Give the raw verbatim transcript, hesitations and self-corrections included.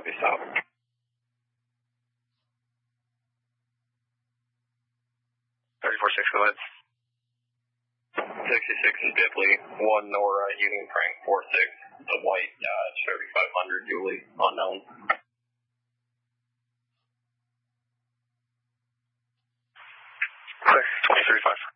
copy, stop. thirty-four six, go ahead. sixty-six Stipley, one Nora, Union Frank, four six, the white Dodge thirty-five hundred Julie, unknown. Clear, twenty thirty-five.